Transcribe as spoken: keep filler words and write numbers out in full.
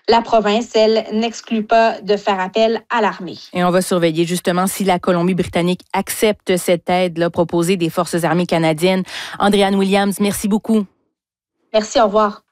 la province, elle, n'exclut pas de faire appel à l'armée. Et on va surveiller justement si la Colombie-Britannique accepte cette aide-là proposée des Forces armées canadiennes. Andréane Williams, merci beaucoup. Merci, au revoir.